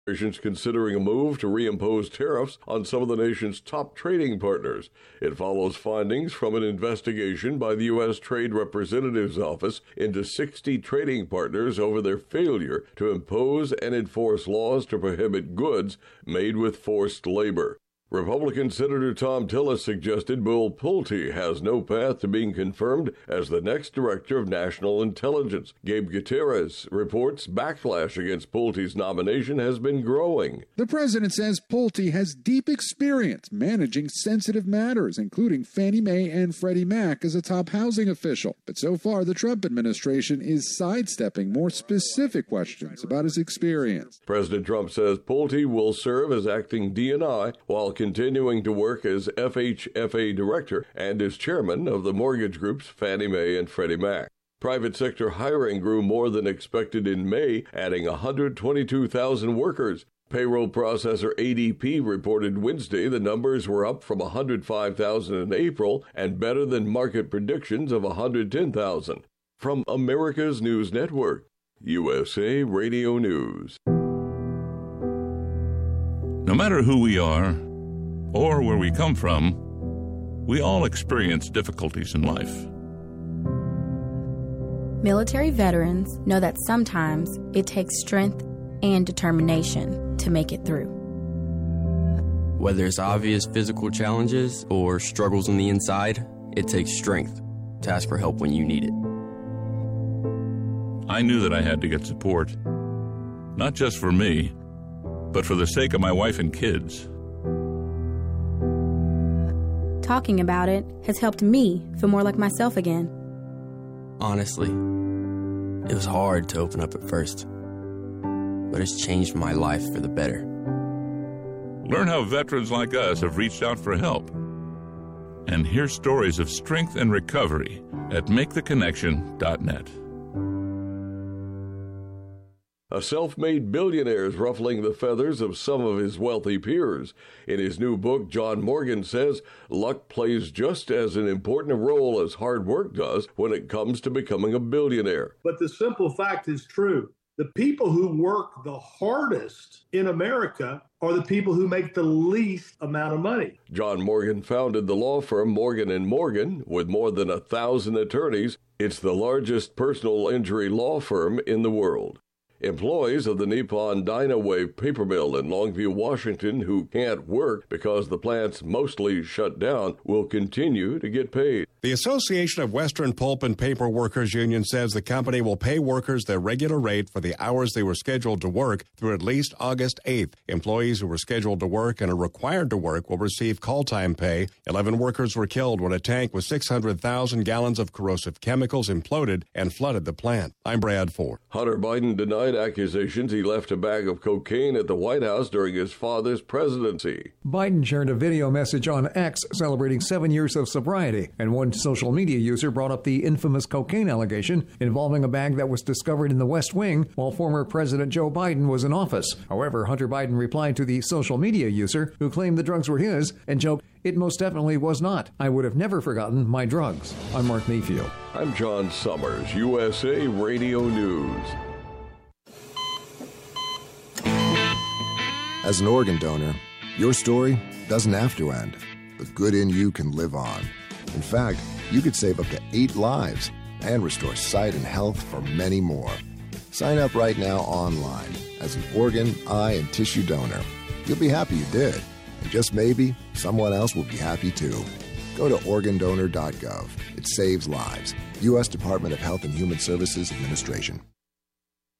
Nations considering a move to reimpose tariffs on some of the nation's top trading partners. It follows findings from an investigation by the U.S. Trade Representative's Office into 60 trading partners over their failure to impose and enforce laws to prohibit goods made with forced labor. Republican Senator Thom Tillis suggested Bill Pulte has no path to being confirmed as the next director of national intelligence. Gabe Gutierrez reports backlash against Pulte's nomination has been growing. The president says Pulte has deep experience managing sensitive matters, including Fannie Mae and Freddie Mac as a top housing official. But so far, the Trump administration is sidestepping more specific questions about his experience. President Trump says Pulte will serve as acting DNI while continuing to work as FHFA director and as chairman of the mortgage groups Fannie Mae and Freddie Mac. Private sector hiring grew more than expected in May, adding 122,000 workers. Payroll processor ADP reported Wednesday the numbers were up from 105,000 in April and better than market predictions of 110,000. From America's News Network, USA Radio News. No matter who we are or where we come from, we all experience difficulties in life. Military veterans know that sometimes it takes strength and determination to make it through. Whether it's obvious physical challenges or struggles on the inside, it takes strength to ask for help when you need it. I knew that I had to get support, not just for me, but for the sake of my wife and kids. Talking about it has helped me feel more like myself again. Honestly, it was hard to open up at first, but it's changed my life for the better. Learn how veterans like us have reached out for help. And hear stories of strength and recovery at MakeTheConnection.net. A self-made billionaire is ruffling the feathers of some of his wealthy peers. In his new book, John Morgan says luck plays just as an important a role as hard work does when it comes to becoming a billionaire. But the simple fact is true. The people who work the hardest in America are the people who make the least amount of money. John Morgan founded the law firm Morgan & Morgan with more than 1,000 attorneys. It's the largest personal injury law firm in the world. Employees of the Nippon Dynawave paper mill in Longview, Washington, who can't work because the plant's mostly shut down, will continue to get paid. The Association of Western Pulp and Paper Workers Union says the company will pay workers their regular rate for the hours they were scheduled to work through at least August 8th. Employees who were scheduled to work and are required to work will receive call time pay. 11 workers were killed when a tank with 600,000 gallons of corrosive chemicals imploded and flooded the plant. I'm Brad Ford. Hunter Biden denied accusations he left a bag of cocaine at the White House during his father's presidency. Biden shared a video message on X celebrating 7 years of sobriety, and one social media user brought up the infamous cocaine allegation involving a bag that was discovered in the West Wing while former President Joe Biden was in office. However, Hunter Biden replied to the social media user who claimed the drugs were his and joked, "It most definitely was not. I would have never forgotten my drugs." I'm Mark Mayfield. I'm John Summers, USA Radio News. As an organ donor, your story doesn't have to end. The good in you can live on. In fact, you could save up to 8 lives and restore sight and health for many more. Sign up right now online as an organ, eye, and tissue donor. You'll be happy you did. And just maybe, someone else will be happy too. Go to organdonor.gov. It saves lives. U.S. Department of Health and Human Services Administration.